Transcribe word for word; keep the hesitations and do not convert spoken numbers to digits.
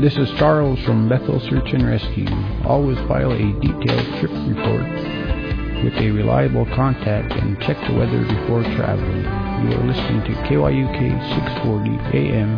This is Charles from Bethel Search and Rescue. Always file a detailed trip report with a reliable contact and check the weather before traveling. You are listening to K Y U K six forty A M